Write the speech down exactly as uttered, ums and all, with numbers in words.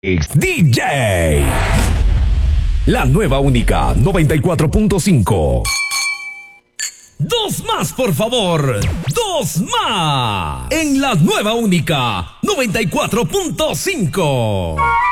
D J. La nueva única noventa y cuatro punto cinco. Dos más, por favor. Dos más. En la nueva única noventa y cuatro punto cinco.